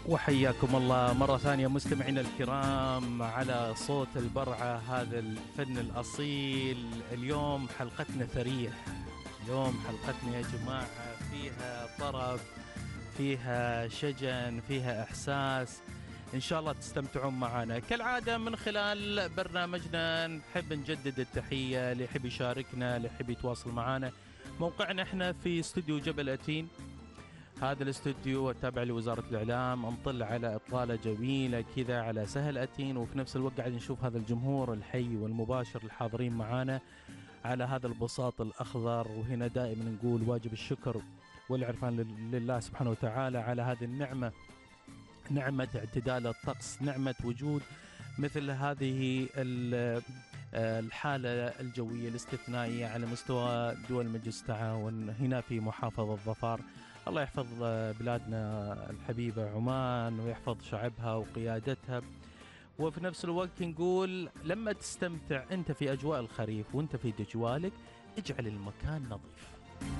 وحياكم الله مرة ثانية مستمعينا الكرام على صوت البرعة، هذا الفن الأصيل. اليوم حلقتنا ثرية، اليوم حلقتنا يا جماعة فيها طرب، فيها شجن، فيها إحساس. إن شاء الله تستمتعون معنا كالعادة. من خلال برنامجنا نحب نجدد التحية اللي يحب يشاركنا، اللي يحب يتواصل معنا. موقعنا احنا في استوديو جبل أتين، هذا الاستوديو التابع لوزارة الإعلام. نطل على إطلالة جميلة كذا على سهل أتين، وفي نفس الوقت قاعد نشوف هذا الجمهور الحي والمباشر الحاضرين معانا على هذا البساط الأخضر. وهنا دائما نقول واجب الشكر والعرفان لله سبحانه وتعالى على هذه النعمة، نعمة اعتدال الطقس، نعمة وجود مثل هذه الحالة الجوية الاستثنائية على مستوى دول مجلس التعاون هنا في محافظة ظفار. الله يحفظ بلادنا الحبيبة عمان ويحفظ شعبها وقيادتها. وفي نفس الوقت نقول لما تستمتع أنت في أجواء الخريف وأنت في دجوالك، اجعل المكان نظيف.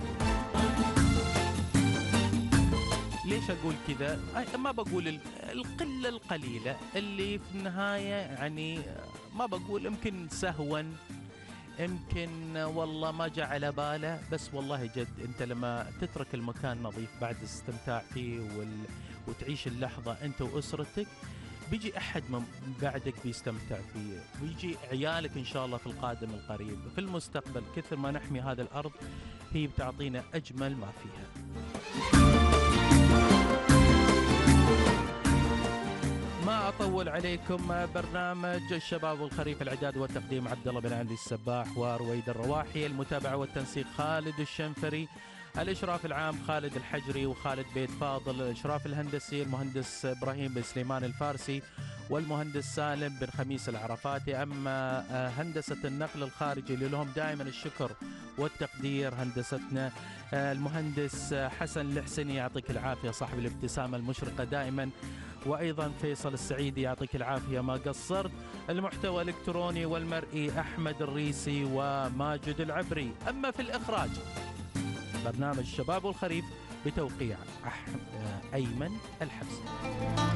ليش أقول كذا؟ ما بقول القلة القليلة اللي في النهاية، يعني ما بقول يمكن سهوا، يمكن والله ما جاء على باله، بس والله جد أنت لما تترك المكان نظيف بعد الاستمتاع فيه وتعيش اللحظة أنت وأسرتك، بيجي أحد من بعدك بيستمتع فيه، ويجي عيالك إن شاء الله في القادم القريب في المستقبل. كثر ما نحمي هذه الأرض هي بتعطينا أجمل ما فيها. ما أطول عليكم، برنامج الشباب والخريف، الإعداد والتقديم عبد الله بن علي السباح ورويد الرواحي، المتابعة والتنسيق خالد الشنفري، الإشراف العام خالد الحجري وخالد بيت فاضل، الإشراف الهندسي المهندس إبراهيم بن سليمان الفارسي والمهندس سالم بن خميس العرفاتي. أما هندسة النقل الخارجي اللي لهم دائما الشكر والتقدير هندستنا المهندس حسن الحسني، يعطيك العافية صاحب الابتسامة المشرقة دائما، وأيضا فيصل السعيدي يعطيك العافية ما قصرت. المحتوى الإلكتروني والمرئي أحمد الريسي وماجد العبري. أما في الإخراج برنامج الشباب والخريف بتوقيع أيمن الحبسي.